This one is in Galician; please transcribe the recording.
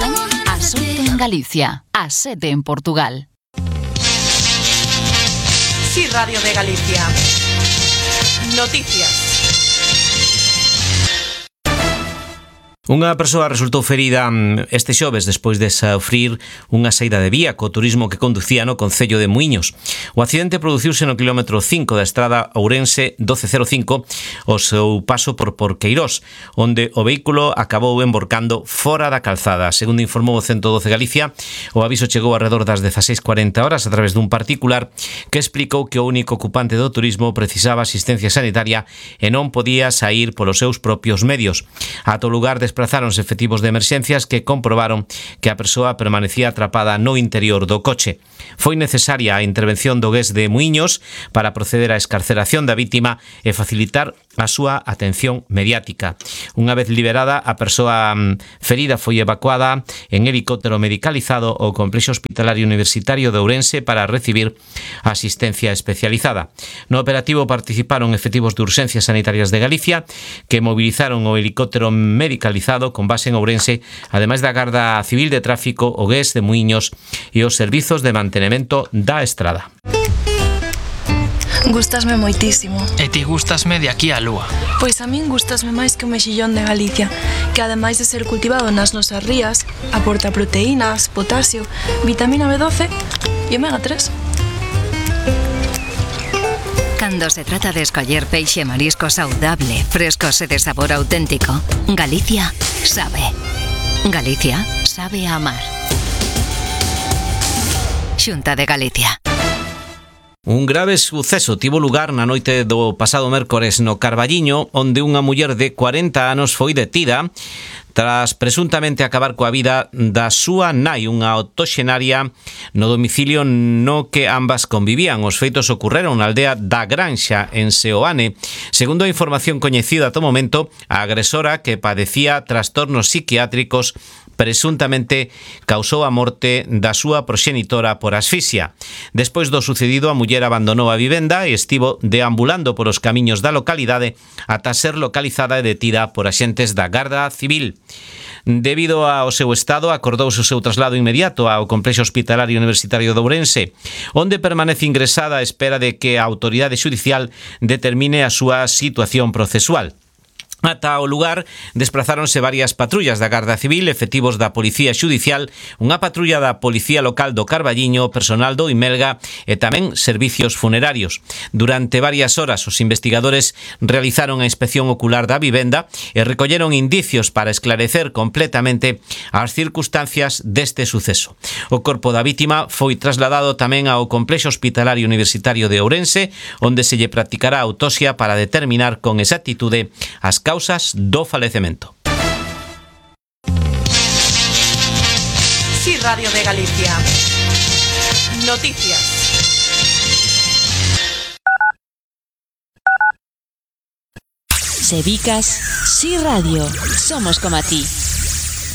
Son as 8 en Galicia, as 7 en Portugal. Sí, Radio de Galicia. Noticias. Unha persoa resultou ferida este xoves despois de sufrir unha saída de vía co turismo que conducía no concello de Muíños. O accidente produciuse no quilómetro 5 da estrada Ourense 1205 ao seu paso por Porqueirós, onde o vehículo acabou emborcando fora da calzada. Segundo informou o 112 Galicia, o aviso chegou alrededor das 16:40 horas a través dun particular que explicou que o único ocupante do turismo precisaba asistencia sanitaria e non podía saír polos seus propios medios. Ata o lugar desprazáronse efectivos de emerxencias que comprobaron que a persoa permanecía atrapada no interior do coche. Foi necesaria a intervención do GES de Muíños para proceder á escarceración da vítima e facilitar a súa atención mediática. Unha vez liberada, a persoa ferida foi evacuada en helicóptero medicalizado ao Complexo Hospitalario Universitario de Ourense para recibir asistencia especializada. No operativo participaron efectivos de Urxencias Sanitarias de Galicia que movilizaron o helicóptero medicalizado con base en Ourense, ademais da Garda Civil de Tráfico, o GES de Muíños e os servizos de mantenimento da estrada. Gústasme moitísimo. E ti gústasme de aquí á lúa. Pois a min gústasme máis que o mexillón de Galicia, que ademais de ser cultivado nas nosas rías, aporta proteínas, potasio, vitamina B12 e omega 3. Cando se trata de escoller peixe e marisco saudable, frescos e de sabor auténtico, Galicia sabe. Galicia sabe a amar. Xunta de Galicia. Un grave suceso tivo lugar na noite do pasado mércores no Carballiño, onde unha muller de 40 anos foi detida tras presuntamente acabar coa vida da súa nai, unha octoxenaria, no domicilio no que ambas convivían. Os feitos ocorreron na aldea da Granxa, en Seoane. Segundo a información coñecida ata o momento, a agresora, que padecía trastornos psiquiátricos, presuntamente causou a morte da súa proxenitora por asfixia. Despois do sucedido, a muller abandonou a vivenda e estivo deambulando por os camiños da localidade ata ser localizada e detida por axentes da Garda Civil. Debido ao seu estado, acordouse o seu traslado inmediato ao Complexo Hospitalario Universitario de Ourense, onde permanece ingresada á espera de que a autoridade xudicial determine a súa situación procesual. Ata o lugar desprazáronse varias patrullas da Garda Civil, efectivos da Policía Xudicial, unha patrulla da Policía Local do Carballiño, personal do Imelga e tamén servicios funerarios. Durante varias horas os investigadores realizaron a inspección ocular da vivenda e recolleron indicios para esclarecer completamente as circunstancias deste suceso. O corpo da vítima foi trasladado tamén ao Complexo Hospitalario Universitario de Ourense, onde se lle practicará autopsia para determinar con exactitude as causas do falecemento. Sí, Radio de Galicia. Noticias. Sevicas, Sí Radio. Somos como a ti.